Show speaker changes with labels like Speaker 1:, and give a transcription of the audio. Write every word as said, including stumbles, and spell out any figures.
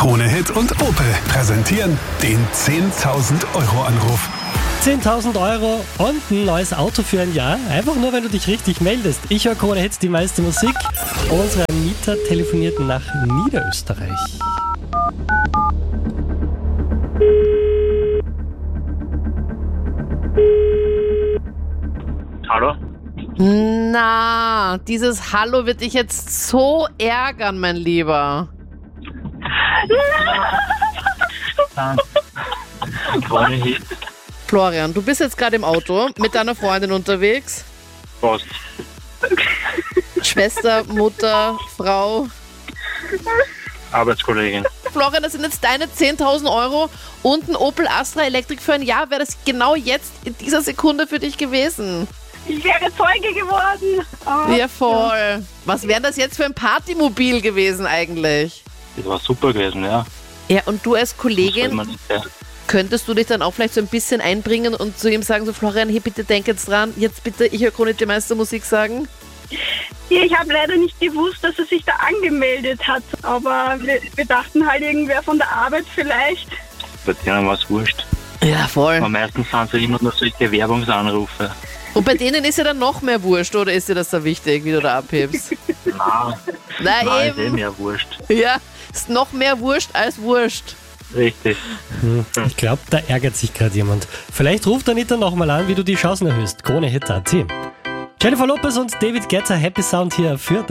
Speaker 1: Krone Hit und Opel präsentieren den zehntausend Euro Anruf.
Speaker 2: zehntausend Euro und ein neues Auto für ein Jahr. Einfach nur, wenn du dich richtig meldest. Ich höre Krone Hit, die meiste Musik. Unsere Mieter telefonierten nach Niederösterreich.
Speaker 3: Hallo?
Speaker 4: Na, dieses Hallo wird dich jetzt so ärgern, mein Lieber.
Speaker 3: Krone Hit.
Speaker 4: Florian, du bist jetzt gerade im Auto mit deiner Freundin unterwegs.
Speaker 3: Was?
Speaker 4: Schwester, Mutter, Frau.
Speaker 3: Arbeitskollegin.
Speaker 4: Florian, das sind jetzt deine zehntausend Euro und ein Opel Astra Elektrik für ein Jahr. Wäre das genau jetzt in dieser Sekunde für dich gewesen?
Speaker 5: Ich wäre Zeuge geworden. Aber
Speaker 4: Ja, voll. Was wäre das jetzt für ein Partymobil gewesen eigentlich?
Speaker 3: Das war super gewesen, ja.
Speaker 4: Ja, und du als
Speaker 3: Das soll
Speaker 4: Kollegin,
Speaker 3: man nicht, ja.
Speaker 4: könntest du dich dann auch vielleicht so ein bisschen einbringen und zu ihm sagen, so Florian, hier bitte denk jetzt dran, jetzt bitte, ich höre Krone die meiste Musik sagen?
Speaker 5: Ja, ich habe leider nicht gewusst, dass er sich da angemeldet hat. Aber wir, wir dachten halt, irgendwer von der Arbeit vielleicht.
Speaker 3: Bei denen war es wurscht.
Speaker 4: Ja, voll.
Speaker 3: Aber meistens sind es immer nur solche Werbungsanrufe.
Speaker 4: Und bei denen ist ja dann noch mehr wurscht, oder ist dir das so wichtig, wie du da abhebst?
Speaker 3: Nein,
Speaker 4: Na
Speaker 3: nein, ist eh
Speaker 4: eben.
Speaker 3: mehr wurscht.
Speaker 4: Ja, ist noch mehr wurscht als wurscht.
Speaker 3: Richtig.
Speaker 2: Hm, ich glaube, da ärgert sich gerade jemand. Vielleicht ruft Anita nochmal an, wie du die Chancen erhöhst. Krone Hit Punkt at. Jennifer Lopez und David Guetta, Happy Sound hier für